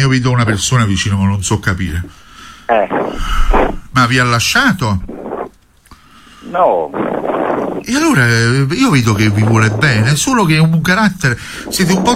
io vedo una persona vicino ma non so capire. Ma vi ha lasciato? No. E allora io vedo che vi vuole bene, solo che è un carattere, siete un po'